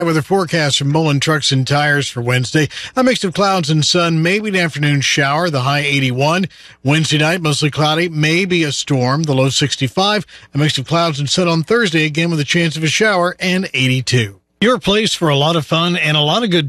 Weather forecast from Mullen Trucks and Tires for Wednesday. A mix of clouds and sun, maybe an afternoon shower, the high 81. Wednesday night, mostly cloudy, maybe a storm, the low 65. A mix of clouds and sun on Thursday, again with a chance of a shower, and 82. Your place for a lot of fun and a lot of good